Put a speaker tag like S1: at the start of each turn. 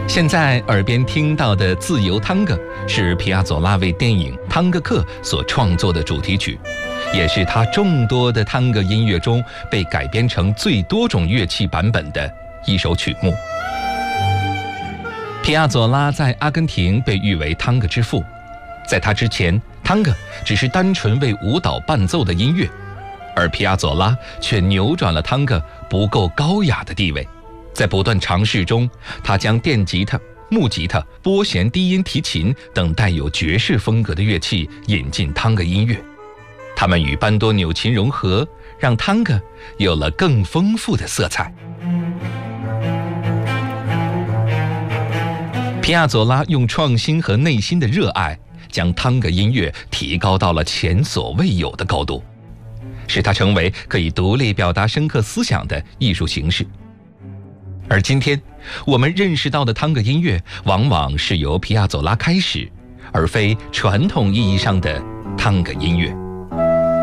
S1: 现在耳边听到的自由探戈是皮亚佐拉为电影《探戈客》所创作的主题曲，也是他众多的探戈音乐中被改编成最多种乐器版本的一首曲目。皮亚佐拉在阿根廷被誉为探戈之父，在他之前，探戈只是单纯为舞蹈伴奏的音乐，而皮亚佐拉却扭转了探戈不够高雅的地位。在不断尝试中，他将电吉他、木吉他、拨弦低音提琴等带有爵士风格的乐器引进探戈音乐，它们与班多纽琴融合，让探戈有了更丰富的色彩。皮亚佐拉用创新和内心的热爱，将探戈音乐提高到了前所未有的高度，使它成为可以独立表达深刻思想的艺术形式。而今天我们认识到的探戈音乐往往是由皮亚佐拉开始，而非传统意义上的探戈音乐。